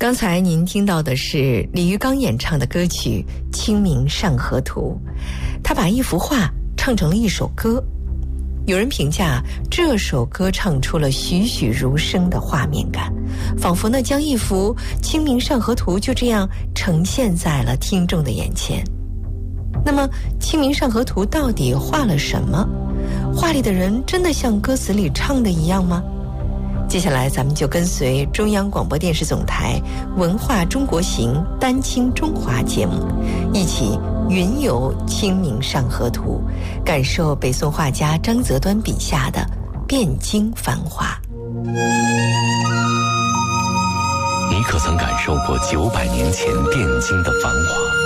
刚才您听到的是李玉刚演唱的歌曲《清明上河图》，他把一幅画唱成了一首歌。有人评价这首歌唱出了栩栩如生的画面感，仿佛呢将一幅《清明上河图》就这样呈现在了听众的眼前。那么《清明上河图》到底画了什么？画里的人真的像歌词里唱的一样吗？接下来咱们就跟随中央广播电视总台文化中国行丹青中华节目，一起云游清明上河图，感受北宋画家张择端笔下的汴京繁华。 你可曾感受过900年前汴京的繁华？